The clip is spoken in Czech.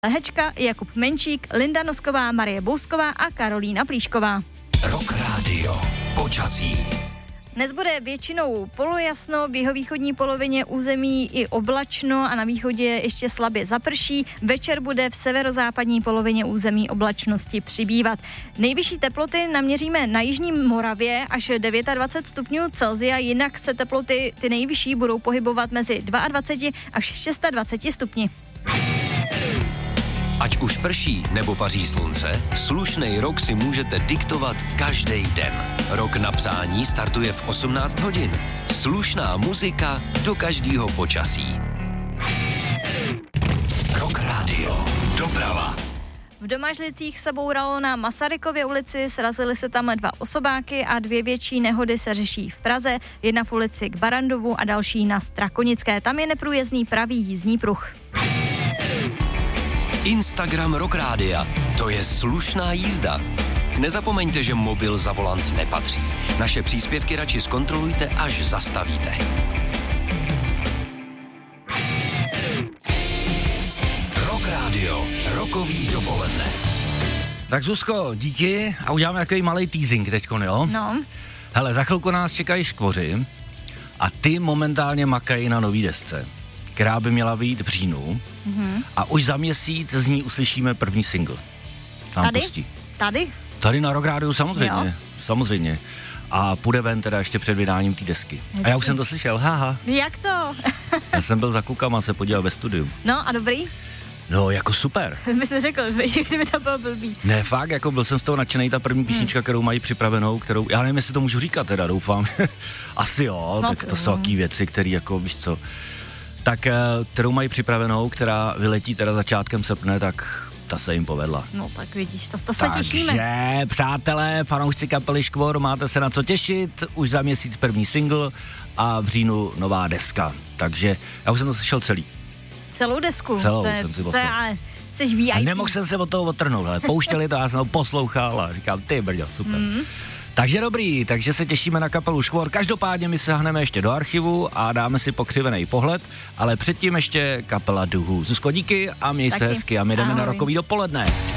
Lehečka, Jakub Menšík, Linda Nosková, Marie Bousková a Karolína Plíšková. Rock Radio. Počasí. Dnes bude většinou polojasno, v jihovýchodní polovině území i oblačno a na východě ještě slabě zaprší. Večer bude v severozápadní polovině území oblačnosti přibývat. Nejvyšší teploty naměříme na jižní Moravě až 29 stupňů Celsia, jinak se teploty ty nejvyšší budou pohybovat mezi 22 až 26 stupni. Ať už prší nebo paří slunce, slušnej rok si můžete diktovat každý den. Rok na přání startuje v 18 hodin. Slušná muzika do každého počasí. Rock Radio. Doprava. V Domažlicích se bouralo na Masarykově ulici, srazily se tam 2 osobáky a 2 větší nehody se řeší v Praze, jedna v ulici k Barandovu a další na Strakonické. Tam je neprůjezdný pravý jízdní pruh. Instagram Rock Rádia. To je slušná jízda. Nezapomeňte, že mobil za volant nepatří. Naše příspěvky radši zkontrolujte, až zastavíte. Rock Radio. Rokový dopoledne. Tak Zuzko, díky a uděláme takový malej teasing teďkon, jo? No. Hele, za chvilku nás čekají Škvoři a ty momentálně makají na nový desce, která by měla vyjít v říjnu a už za měsíc z ní uslyšíme první single. Tam Tady? pustí. Tady Na Rock Rádiu samozřejmě, Jo. samozřejmě. A půjde ven teda ještě před vydáním té desky. A já už jsem to slyšel, haha. Jak to? Já jsem byl za klukama se podíval ve studiu. No a dobrý? No, jako super. Bys neřekl, že kdyby to bylo blbý. Ne, fakt, jako byl jsem z toho nadšenej, ta první písnička, kterou mají připravenou, kterou, já nevím, jestli to můžu říkat teda, doufám. Asi jo, Snad tak to jsou takové věci, které jako, víš co, tak kterou mají připravenou, která vyletí teda začátkem srpna, tak ta se jim povedla. No tak vidíš, to se těšíme. Takže, přátelé, fanoušci kapely Škvor, máte se na co těšit, už za měsíc první single a v říjnu nová deska. Takže já už jsem to slyšel celý. Celou desku. Celou to je, jsem si to je, poslal. ale jsi VIP. A nemohl jsem se od toho odtrhnout, ale pouštěli to, já jsem to poslouchal a říkám, ty brďo, super. Takže dobrý, takže se těšíme na kapelu Škvor. Každopádně my se hneme ještě do archivu a dáme si pokřivený pohled, ale předtím ještě kapela Duhu. Zuzko, díky a měj se Taky. hezky a my jdeme na Ahoj. rokový dopoledne.